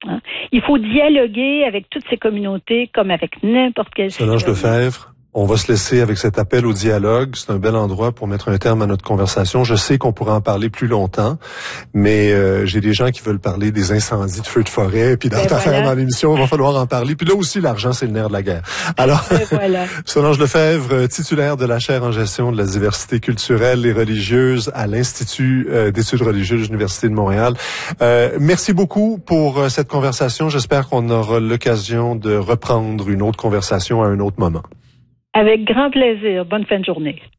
Hein? Il faut dialoguer avec toutes ces communautés comme avec n'importe quelle Solange Lefebvre, on va se laisser avec cet appel au dialogue. C'est un bel endroit pour mettre un terme à notre conversation. Je sais qu'on pourrait en parler plus longtemps, mais j'ai des gens qui veulent parler des incendies de feux de forêt, puis d'autres affaires dans l'émission, il va falloir en parler. Puis là aussi, l'argent, c'est le nerf de la guerre. Alors, Solange Lefebvre, titulaire de la chaire en gestion de la diversité culturelle et religieuse à l'Institut d'études religieuses de l'Université de Montréal. Merci beaucoup pour cette conversation. J'espère qu'on aura l'occasion de reprendre une autre conversation à un autre moment. Avec grand plaisir. Bonne fin de journée.